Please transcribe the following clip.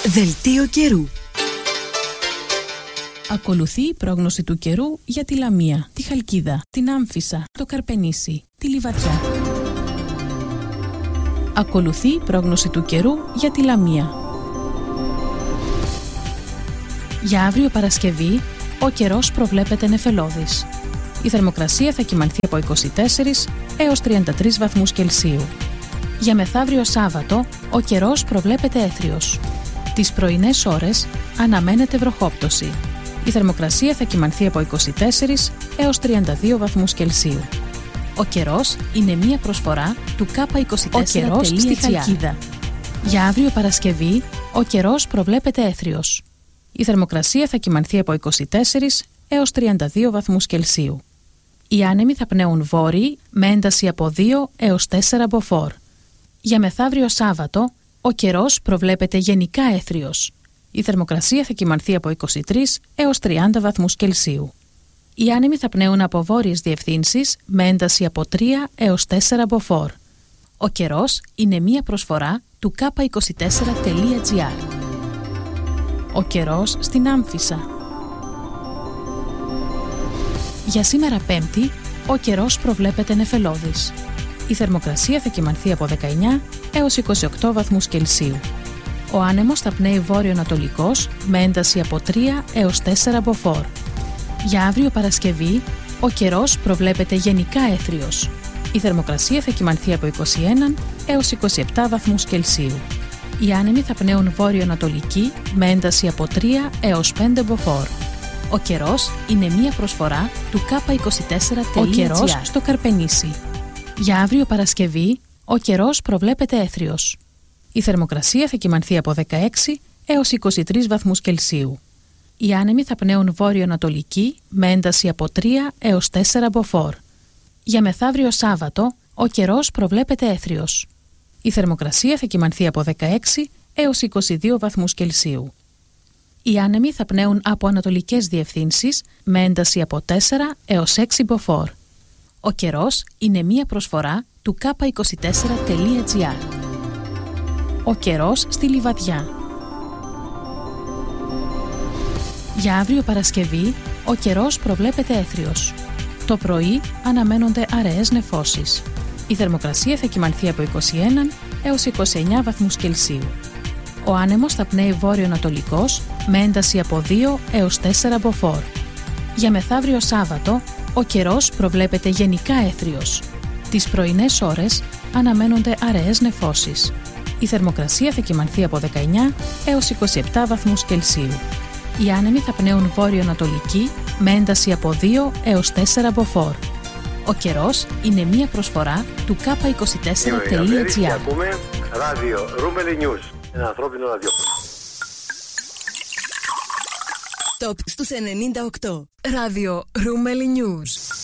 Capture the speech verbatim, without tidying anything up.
Δελτίο καιρού. Ακολουθεί η πρόγνωση του καιρού για τη Λαμία, τη Χαλκίδα, την Άμφισσα, το Καρπενήσι, τη Λιβαδιά. Ακολουθεί η πρόγνωση του καιρού για τη Λαμία. Για αύριο Παρασκευή, ο καιρός προβλέπεται νεφελώδης. Η θερμοκρασία θα κυμανθεί από είκοσι τέσσερις έως τριάντα τρεις βαθμούς Κελσίου. Για μεθαύριο Σάββατο, ο καιρός προβλέπεται έθριος. Τις πρωινές ώρες αναμένεται βροχόπτωση. Η θερμοκρασία θα κυμανθεί από είκοσι τέσσερις έως τριάντα δύο βαθμούς Κελσίου. Ο καιρός είναι μία προσφορά του κάπα είκοσι τέσσερα τελεία τζι άρ. Ο καιρός στη Χαλκίδα. Για αύριο Παρασκευή, ο καιρός προβλέπεται έθριος. Η θερμοκρασία θα κυμανθεί από είκοσι τέσσερις έως τριάντα δύο βαθμούς Κελσίου. Οι άνεμοι θα πνέουν βόρειοι με ένταση από δύο έως τέσσερα μποφόρ. Για μεθαύριο Σάββατο, ο καιρός προβλέπεται γενικά έθριος. Η θερμοκρασία θα κυμανθεί από είκοσι τρεις έως τριάντα βαθμούς Κελσίου. Οι άνεμοι θα πνέουν από βόρειες διευθύνσεις με ένταση από τρία έως τέσσερα μποφόρ. Ο καιρός είναι μία προσφορά του κάπα είκοσι τέσσερα τελεία τζι άρ. Ο καιρός στην Άμφισσα. Για σήμερα Πέμπτη, ο καιρός προβλέπεται νεφελώδης. Η θερμοκρασία θα κυμανθεί από δεκαεννιά έως είκοσι οκτώ βαθμούς Κελσίου. Ο άνεμος θα πνέει βόρειο-ανατολικός με ένταση από τρία έως τέσσερα μποφόρ. Για αύριο Παρασκευή, ο καιρός προβλέπεται γενικά έθριος. Η θερμοκρασία θα κυμανθεί από είκοσι ένα έως είκοσι επτά βαθμούς Κελσίου. Οι άνεμοι θα πνέουν βόρειο-ανατολική με ένταση από τρία έως πέντε μποφόρ. Ο καιρός είναι μία προσφορά του κάπα είκοσι τέσσερα τελεία τζι άρ. Ο καιρός στο Καρπενήσι. Για αύριο Παρασκευή, ο καιρός προβλέπεται έθριος. Η θερμοκρασία θα κυμανθεί από δεκαέξι έως είκοσι τρεις βαθμούς Κελσίου. Οι άνεμοι θα πνέουν βόρειο-ανατολική με ένταση από τρία έως τέσσερα μποφόρ. Για μεθαύριο Σάββατο, ο καιρός προβλέπεται έθριος. Η θερμοκρασία θα κυμανθεί από δεκαέξι έως είκοσι δύο βαθμούς Κελσίου. Οι άνεμοι θα πνέουν από ανατολικές διευθύνσεις με ένταση από τέσσερα έως έξι μποφόρ. Ο καιρός είναι μία προσφορά του κάπα είκοσι τέσσερα τελεία τζι άρ. Ο καιρός στη Λιβαδιά. Για αύριο Παρασκευή, ο καιρός προβλέπεται έθριος. Το πρωί αναμένονται αραιές νεφώσεις. Η θερμοκρασία θα κυμανθεί από είκοσι ένα έως είκοσι εννιά βαθμούς Κελσίου. Ο άνεμος θα πνέει βόρειο-ανατολικός με ένταση από δύο έως τέσσερα μποφόρ. Για μεθαύριο Σάββατο, ο καιρός προβλέπεται γενικά έθριος. Τις πρωινές ώρες αναμένονται αραιές νεφώσεις. Η θερμοκρασία θα κυμανθεί από δεκαεννιά έως είκοσι επτά βαθμούς Κελσίου. Οι άνεμοι θα πνέουν βόρειο-ανατολική με ένταση από δύο έως τέσσερα μποφόρ. Ο καιρός είναι μία προσφορά του κάπα είκοσι τέσσερα τελεία τζι άρ. Ακούμε ράδιο Ρούμελι News, ένα ανθρώπινο ραδιόφωνο. Top στους ενενήντα οκτώ. Ράδιο Ρούμελι News.